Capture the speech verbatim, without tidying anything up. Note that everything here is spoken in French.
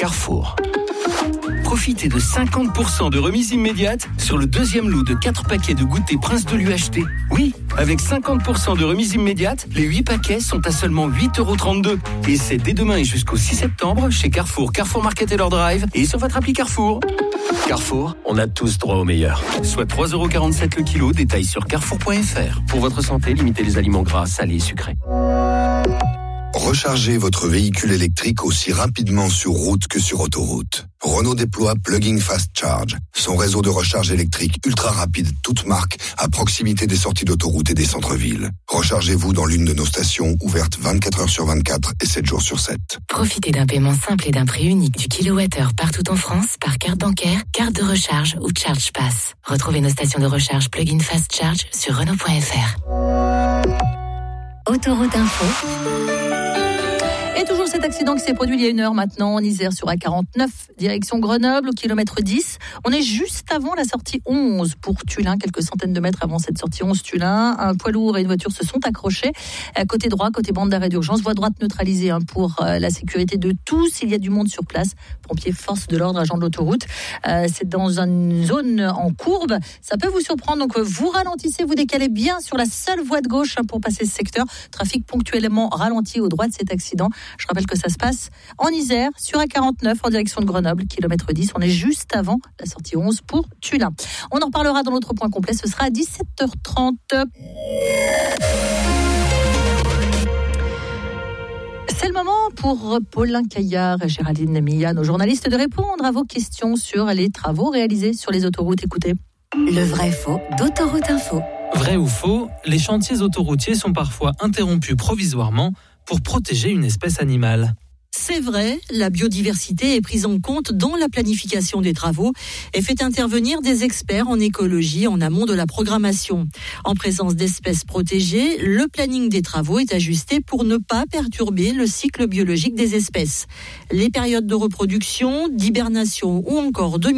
Carrefour. Profitez de cinquante pour cent de remise immédiate sur le deuxième lot de quatre paquets de goûter Prince de l'U H T. Oui, avec cinquante pour cent de remise immédiate, les huit paquets sont à seulement huit euros trente-deux. Et c'est dès demain et jusqu'au six septembre chez Carrefour, Carrefour Market et leur Drive et sur votre appli Carrefour. Carrefour, on a tous droit au meilleur. Soit trois euros quarante-sept le kilo, détail sur carrefour point f r. Pour votre santé, limitez les aliments gras, salés et sucrés. Rechargez votre véhicule électrique aussi rapidement sur route que sur autoroute. Renault déploie Plug-in Fast Charge, son réseau de recharge électrique ultra rapide, toute marque, à proximité des sorties d'autoroute et des centres-villes. Rechargez-vous dans l'une de nos stations ouvertes vingt-quatre heures sur vingt-quatre et sept jours sur sept. Profitez d'un paiement simple et d'un prix unique du kilowattheure partout en France par carte bancaire, carte de recharge ou Charge Pass. Retrouvez nos stations de recharge Plug-in Fast Charge sur Renault point f r. Autoroute Info. Et toujours cet accident qui s'est produit il y a une heure maintenant en Isère sur A quarante-neuf, direction Grenoble, au kilomètre dix. On est juste avant la sortie onze pour Tullin, quelques centaines de mètres avant cette sortie onze Tullin. Un poids lourd et une voiture se sont accrochés. Côté droit, côté bande d'arrêt d'urgence, voie droite neutralisée hein, pour euh, la sécurité de tous. Il y a du monde sur place. Pompiers, forces de l'ordre, agents de l'autoroute. Euh, c'est dans une zone en courbe. Ça peut vous surprendre, donc vous ralentissez, vous décalez bien sur la seule voie de gauche hein, pour passer ce secteur. Trafic ponctuellement ralenti au droit de cet accident. Je rappelle que ça se passe en Isère, sur A quarante-neuf, en direction de Grenoble, kilomètre dix. On est juste avant la sortie onze pour Tullin. On en reparlera dans notre point complet. Ce sera à dix-sept heures trente. C'est le moment pour Paulin Caillard et Géraldine Millard, nos journalistes, de répondre à vos questions sur les travaux réalisés sur les autoroutes. Écoutez. Le vrai faux d'Autoroute Info. Vrai ou faux, les chantiers autoroutiers sont parfois interrompus provisoirement pour protéger une espèce animale. C'est vrai, la biodiversité est prise en compte dans la planification des travaux et fait intervenir des experts en écologie en amont de la programmation. En présence d'espèces protégées, le planning des travaux est ajusté pour ne pas perturber le cycle biologique des espèces. Les périodes de reproduction, d'hibernation ou encore de